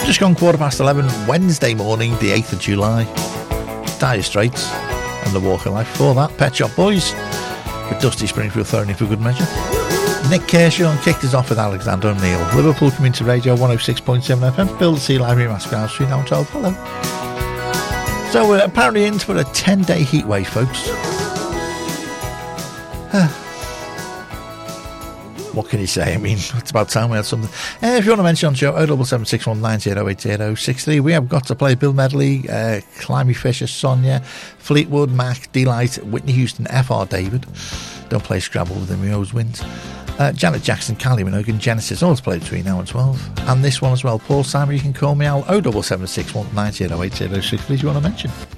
Just gone 11:15 Wednesday morning, the 8th of July. Dire Straits and The Walk of Life. Before that, Pet Shop Boys with Dusty Springfield throwing in for good measure. Nick Kershaw kicked us off with Alexander O'Neill. Liverpool Community Radio 106.7 FM. Bill the Sea Library, Mascot Street, now 12. Hello. So we're apparently in for a 10-day heat wave, folks. What can you say? I mean, it's about time we had something. If you want to mention on the show, 07761908063. We have got to play Bill Medley, Climby Fisher, Sonia, Fleetwood Mac, Delight, Whitney Houston, F.R. David. Don't play Scrabble with him, he always wins. Janet Jackson, Kylie Minogue and Genesis, always play between now and 12. And this one as well, Paul Simon, you can call me out, 07761908063 if you want to mention.